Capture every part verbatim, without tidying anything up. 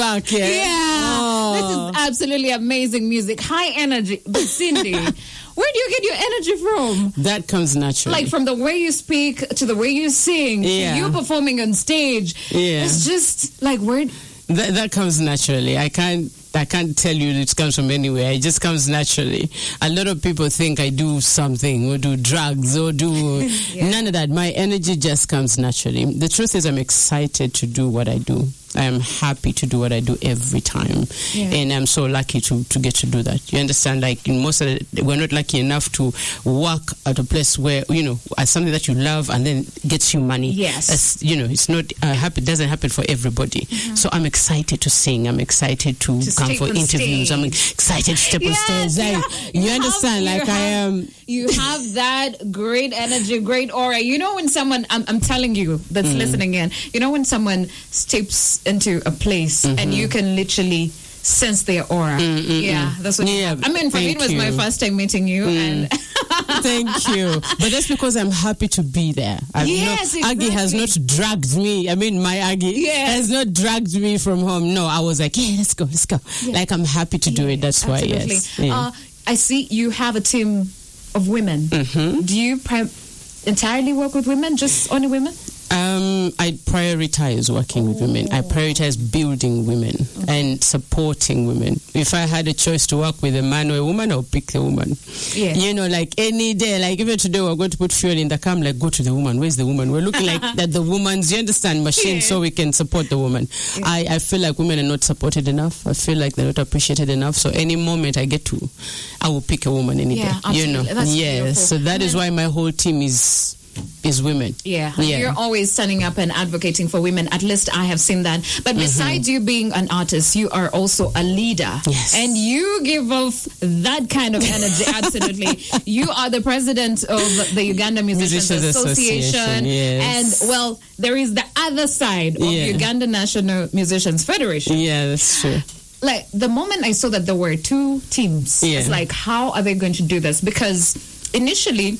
back, yeah? Yeah. Oh. This is absolutely amazing music. High energy. But Cindy, where do you get your energy from? That comes naturally. Like from the way you speak to the way you sing, yeah. to you performing on stage. Yeah. It's just like where... That, that comes naturally. I can't I can't tell you it comes from anywhere. It just comes naturally. A lot of people think I do something or do drugs or do... yeah. None of that. My energy just comes naturally. The truth is I'm excited to do what I do. I am happy to do what I do every time. Yeah. And I'm so lucky to, to get to do that. You understand? Like, in most of the, we're not lucky enough to work at a place where, you know, as something that you love and then gets you money. Yes. That's, you know, it's not, uh, happen, doesn't happen for everybody. Mm-hmm. So I'm excited to sing. I'm excited to, to come for interviews. Stage. I'm excited to step yes, on stage. yeah. Like, you, you understand? Have, like, you I have, am... You have that great energy, great aura. You know when someone, I'm, I'm telling you that's mm. listening in, you know when someone steps into a place mm-hmm. and you can literally sense their aura. Mm-mm-mm. Yeah, that's what yeah, you I mean, for me, it was you. my first time meeting you. Mm. and Thank you. But that's because I'm happy to be there. I've yes, not, exactly. Aggie has not dragged me. I mean, my Aggie yes. has not dragged me from home. No, I was like, yeah, let's go, let's go. Yeah. Like, I'm happy to do yeah, it. That's absolutely. why, yes. Yeah. Uh, I see you have a team of women. Mm-hmm. Do you pri- entirely work with women, just only women? Um, I prioritize working oh. with women. I prioritize building women okay. and supporting women. If I had a choice to work with a man or a woman, I'll pick the woman. Yeah. You know, like any day, like even today we're going to put fuel in the car, I'm like, go to the woman. Where's the woman? We're looking like that the woman's, you understand, machine yeah. so we can support the woman. Yeah. I, I feel like women are not supported enough. I feel like they're not appreciated enough. So any moment I get to, I will pick a woman any yeah, day. absolutely. You know, That's yes. beautiful. So that is why my whole team is... is women. Yeah. yeah. You're always standing up and advocating for women. At least I have seen that. But besides mm-hmm. you being an artist, you are also a leader. Yes. And you give off that kind of energy. Absolutely. You are the president of the Uganda Musicians, Musicians Association. Association yes. And, well, there is the other side of yeah. Uganda National Musicians Federation. Yeah, that's true. Like, the moment I saw that there were two teams, yeah. it's like, how are they going to do this? Because initially...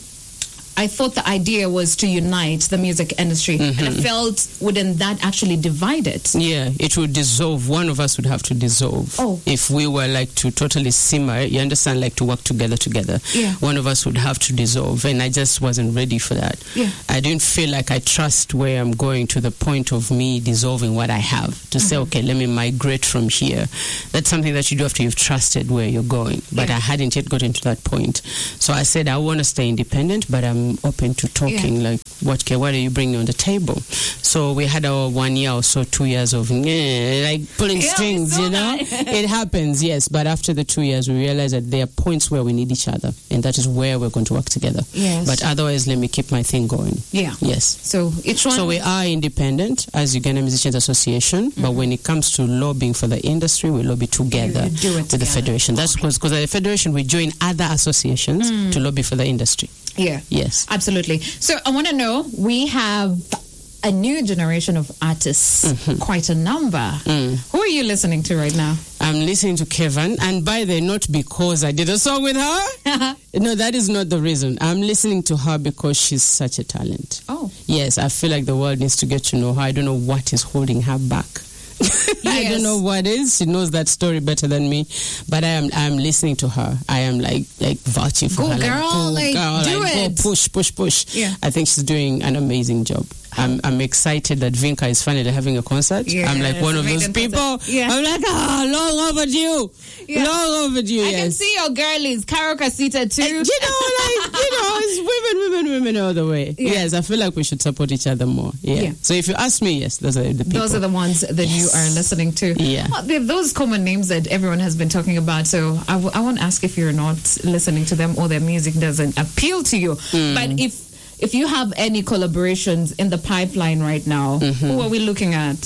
I thought the idea was to unite the music industry, mm-hmm. and I felt wouldn't that actually divide it? Yeah, it would dissolve. One of us would have to dissolve. Oh. If we were like to totally simmer, you understand, like to work together together. Yeah. One of us would have to dissolve, and I just wasn't ready for that. Yeah. I didn't feel like I trust where I'm going to the point of me dissolving what I have to mm-hmm. say, okay, let me migrate from here. That's something that you do after you've trusted where you're going. But yeah. I hadn't yet gotten to that point. So I said, I want to stay independent, but I'm open to talking yeah. like what okay, what are you bringing on the table? So we had our one year or so two years of eh, like pulling yeah, strings, you know. It happens, yes, but after the two years we realized that there are points where we need each other, and that is where we're going to work together. Yes. But otherwise let me keep my thing going. Yeah. Yes. So each one So we are independent as Uganda Musicians Association, mm-hmm. but when it comes to lobbying for the industry, we lobby together with together. the federation. That's because okay. the federation we join other associations mm. to lobby for the industry. Yeah. Yes. Absolutely. So I want to know, we have a new generation of artists, mm-hmm. quite a number. Mm. Who are you listening to right now? I'm listening to Kevin, and by the way, not because I did a song with her. No, that is not the reason. I'm listening to her because she's such a talent. Oh. Yes, I feel like the world needs to get to know her. I don't know what is holding her back. Yes. I don't know what is. She knows that story better than me, but I am. I am listening to her. I am like like vouching for go her. Girl, like, go like, girl, do like, it. Go push, push, push. Yeah. I think she's doing an amazing job. I'm I'm excited that Vinka is finally having a concert. Yeah, I'm like one of those people. Yeah. I'm like, ah, oh, long overdue. Yeah. Long overdue. I yes. can see your girlies, Caro Casita too. And, you know, like, you know, it's women, women, women all the way. Yeah. Yes, I feel like we should support each other more. Yeah. yeah. So if you ask me, yes, those are the people. Those are the ones that yes. you are listening to. Yeah. Well, they're those common names that everyone has been talking about. So I, w- I won't ask if you're not listening to them or their music doesn't appeal to you. Mm. But if If you have any collaborations in the pipeline right now, mm-hmm. who are we looking at?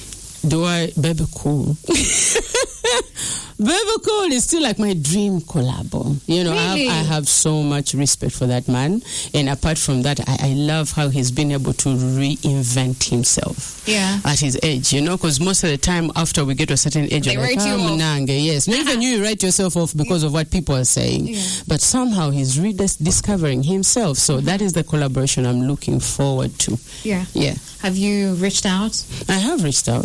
Do I? Bebe Cool. Bebe Cool is still like my dream collabo. You know, really? I, have, I have so much respect for that man. And apart from that, I, I love how he's been able to reinvent himself yeah. at his age, you know, because most of the time after we get to a certain age, they you're write like, you oh, off. Yes. Not even you write yourself off because yeah. of what people are saying. Yeah. But somehow he's rediscovering himself. So mm-hmm. that is the collaboration I'm looking forward to. Yeah. Yeah. Have you reached out? I have reached out.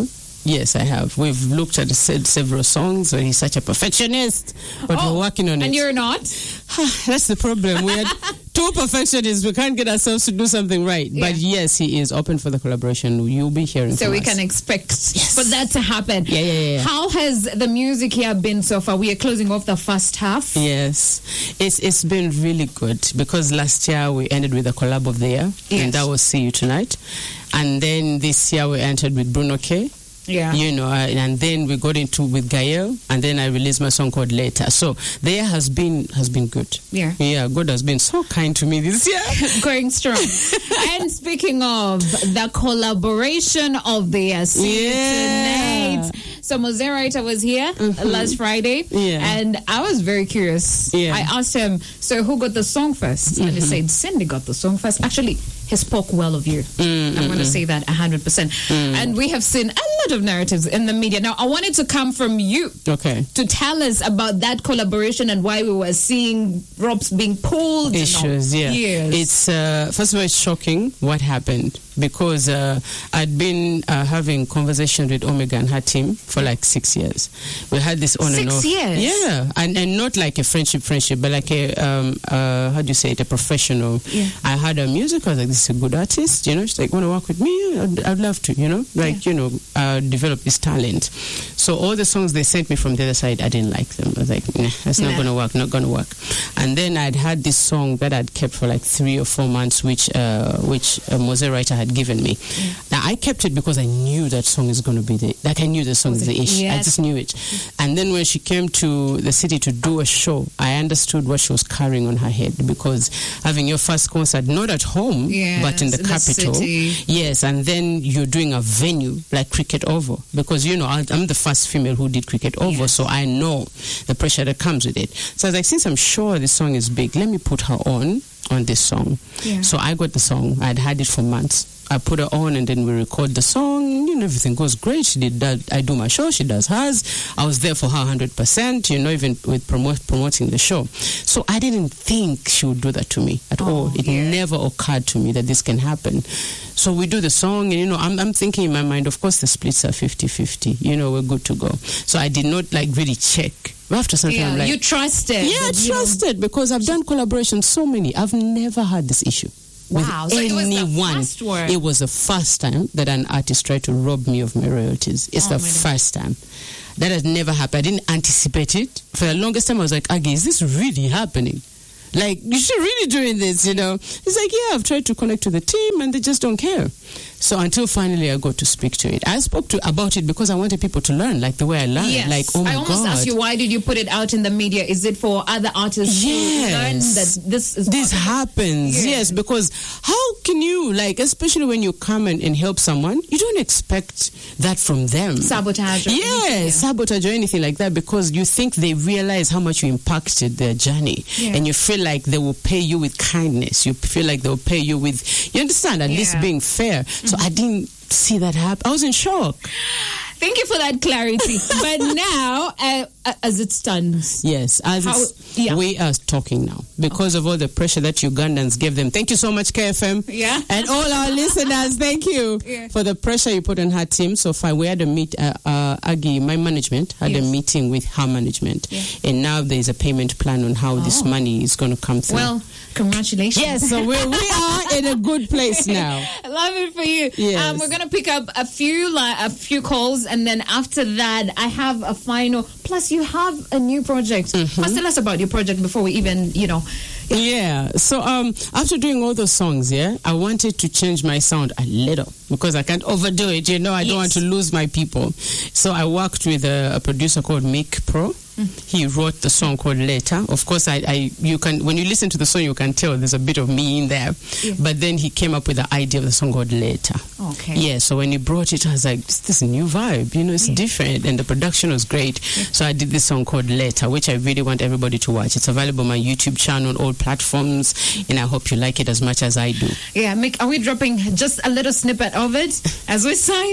Yes, I have. We've looked at se- several songs where he's such a perfectionist, but Oh, we're working on it. And you're not? That's the problem. We're two perfectionists. We can't get ourselves to do something right. Yeah. But yes, he is open for the collaboration. You'll be hearing So from we us. can expect for that to happen. Yeah, yeah, yeah. How has the music here been so far? We are closing off the first half. Yes, it's it's been really good because last year we ended with a collab of the year, Yes. and that was See You Tonight. And then this year we entered with Bruno K. Yeah. You know, uh, and then we got into with Gael, and then I released my song called Later. So the year has been has been good. Yeah. Yeah, God has been so kind to me this year. Going strong. And speaking of the collaboration of the year, See You Yeah. Tonight. So Mozeraita was here Mhm. last Friday, Yeah. and I was very curious. Yeah. I asked him, so who got the song first? And he said, Cindy got the song first. Actually, he spoke well of you. Mm, I'm going to mm, say that one hundred percent. And we have seen a lot of narratives in the media. Now, I wanted to come from you Okay. to tell us about that collaboration and why we were seeing ropes being pulled. and all. Issues, yeah. Yes. It's uh, first of all, it's shocking what happened because uh, I'd been uh, having conversations with Omega and her team for like six years. We had this on and Six off. years? Yeah, and and not like a friendship, friendship, but like a um, uh, how do you say it, a professional. Yeah. I had a music. I was like, this is a good artist. You know, she's like, want to work with me? I'd, I'd love to. You know, like you know, uh, develop this talent. So all the songs they sent me from the other side, I didn't like them. I was like, nah, that's not Nah. gonna work. Not gonna work. And then I'd had this song that I'd kept for like three or four months, which uh, which a Mozeraita had given me. Now I kept it because I knew that song is going to be the like I knew the song is the issue. I Yes. just knew it. And then when she came to the city to do a show, I understood what she was carrying on her head because having your first concert not at home Yes, but in the in the capital, city. yes, and then you're doing a venue like Cricket Oval because you know I- I'm the first female who did Cricket Oval, Yes. so I know the pressure that comes with it. So I was like, since I'm sure this song is big, let me put her on on this song. Yeah. So I got the song. I'd had it for months. I put her on and then we record the song. You know, everything goes great. She did that. I do my show. She does hers. I was there for her one hundred percent, you know, even with promote, promoting the show. So I didn't think she would do that to me at Oh, all. It yeah. never occurred to me that this can happen. So we do the song and, you know, I'm, I'm thinking in my mind, of course, the splits are fifty-fifty. You know, we're good to go. So I did not, like, really check. After some time, Yeah, I'm like, you trusted. yeah, I that, you know, trusted because I've done collaborations so many. I've never had this issue. With Wow, so it was the anyone. first one. It was the first time that an artist tried to rob me of my royalties. It's Oh, the my God. first time. That has never happened. I didn't anticipate it. For the longest time, I was like, Aggie, is this really happening? Like, you should really doing this, you know? It's like, yeah, I've tried to connect to the team and they just don't care. So until finally I got to speak to it. I spoke to about it because I wanted people to learn, like the way I learned. Yes. Like, oh my I almost God. asked you, why did you put it out in the media? Is it for other artists Yes. to learn that this is This possible? happens, Yeah. yes, because how can you, like, especially when you come and, and help someone, you don't expect that from them. Sabotage or Yeah, anything, yeah. sabotage or anything like that because you think they realize how much you impacted their journey. Yeah. And you feel like they will pay you with kindness. You feel like they will pay you with, you understand, at least Yeah. being fair. So I didn't see that happen. I was in shock. Thank you for that clarity. But now, uh, uh, as it stands, Yes, as How- it's, yeah. we are talking now because of all the pressure that Ugandans gave them. Thank you so much, K F M. Yeah. And all our listeners, thank you Yeah. for the pressure you put on her team. So far, we had a meet, uh, uh, Aggie, my management, had Yes. a meeting with her management. Yeah. And now there's a payment plan on how this Oh. money is going to come through. well, congratulations. yes, so we we are in a good place now. I love it for you. Yes. Um, we're gonna pick up a few li- a few calls, and then after that, I have a final. Plus, you have a new project. Mm-hmm. First, tell us about your project before we even, you know. Yeah. So um, after doing all those songs, yeah, I wanted to change my sound a little because I can't overdo it. You know, I don't want Yes. to lose my people. So I worked with a, a producer called Mick Pro. He wrote the song called Later. Of course, I, I you can when you listen to the song, you can tell there's a bit of me in there. Yeah. But then he came up with the idea of the song called Later. Okay. Yeah, so when he brought it, I was like, this, this is a new vibe, you know, it's different, and the production was great. So I did this song called Later, which I really want everybody to watch. It's available on my YouTube channel, on all platforms, and I hope you like it as much as I do. Yeah, Mick, are we dropping just a little snippet of it as we sign